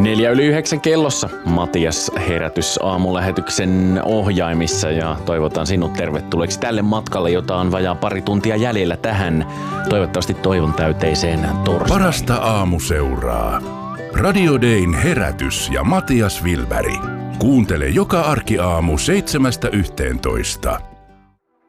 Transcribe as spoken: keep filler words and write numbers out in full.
Neljä yli yhdeksän kellossa Matias herätys aamulähetyksen ohjaimissa ja toivotan sinut tervetulleeksi tälle matkalle, jota on vajaa pari tuntia jäljellä tähän toivottavasti toivon täyteiseen torstaihin. Parasta aamuseuraa. Radio Dayn herätys ja Matias Wilberg. Kuuntele joka arkiaamu seitsemästä yhteentoista.